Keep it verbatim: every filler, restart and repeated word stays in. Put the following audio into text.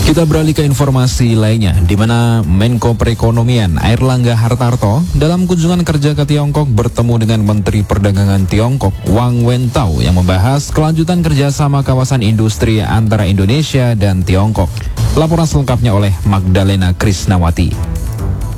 Kita beralih ke informasi lainnya, di mana Menko Perekonomian Airlangga Hartarto dalam kunjungan kerja ke Tiongkok bertemu dengan Menteri Perdagangan Tiongkok Wang Wentao yang membahas kelanjutan kerjasama kawasan industri antara Indonesia dan Tiongkok. Laporan selengkapnya oleh Magdalena Krisnawati.